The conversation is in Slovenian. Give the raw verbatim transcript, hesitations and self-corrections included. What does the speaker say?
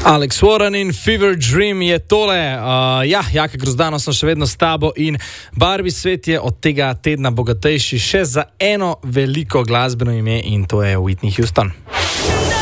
Alex Warren in Fever Dream je tole. Uh, ja, Jaka Grozdano sem še vedno s tabo in Barbie svet je od tega tedna bogatejši še za eno veliko glasbeno ime in to je Whitney Houston.